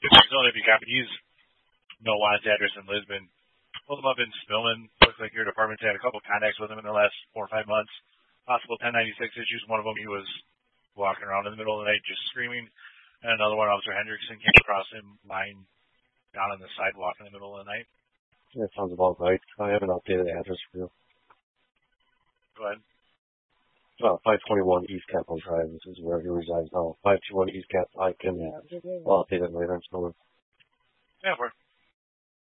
So if you copy, he's no Juan's address in Lisbon. Pulled him up in Spillman. Looks like your department's had a couple contacts with him in the last 4 or 5 months. Possible 1096 issues. One of them, he was walking around in the middle of the night just screaming. And another one, Officer Hendrickson came across him lying down on the sidewalk in the middle of the night. That sounds about right. I have an updated address for you. Go ahead. 521 East Capitol Drive. This is where he resides now. 521 East Capitol. I can update it later. Yeah, we're